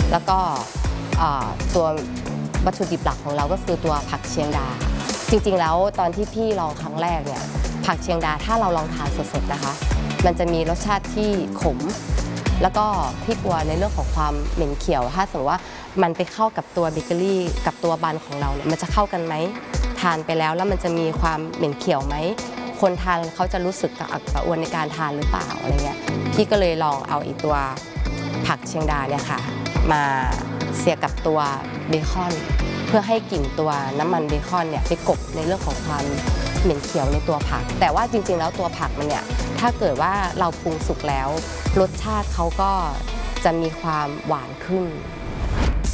แล้วก็ตัววัตถุดิบหลักของเราก็คือตัวผักเชียงดาจริงๆแล้วตอนที่พี่ลองครั้งแรกเนี่ยผักเชียงดาถ้าเราลองทานสดๆนะคะมันจะมีรสชาติที่ขมแล้วก็พี่กลัวในเรื่องของความเหม็นเขียวถ้าสมมติว่ามันไปเข้ากับตัวเบเกอรี่กับตัวบันของเราเนี่ยมันจะเข้ากันไหมทานไปแล้วมันจะมีความเหม็นเขียวไหมคนทานเขาจะรู้สึกกระอักกระอ่วนในการทานหรือเปล่าอะไรเงี้ยพี่ก็เลยลองเอาอีกตัวผักเชียงดาเนี่ยค่ะมาเสียกับตัวเบคอนเพื่อให้กลิ่นตัวน้ำมันเบคอนเนี่ยไปกลบในเรื่องของความเหม็นเขียวในตัวผักแต่ว่าจริงๆแล้วตัวผักมันเนี่ยถ้าเกิดว่าเราปรุงสุกแล้วรสชาติเขาก็จะมีความหวานขึ้น